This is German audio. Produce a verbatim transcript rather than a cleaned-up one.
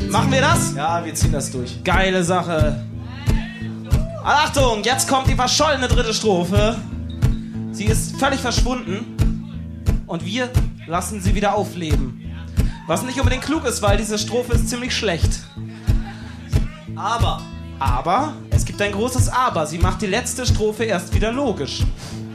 Machen wir das? Ja, wir ziehen das durch. Geile Sache. Achtung, jetzt kommt die verschollene dritte Strophe. Sie ist völlig verschwunden und wir lassen sie wieder aufleben. Was nicht unbedingt klug ist, weil diese Strophe ist ziemlich schlecht. Aber. Aber, es gibt ein großes Aber. Sie macht die letzte Strophe erst wieder logisch.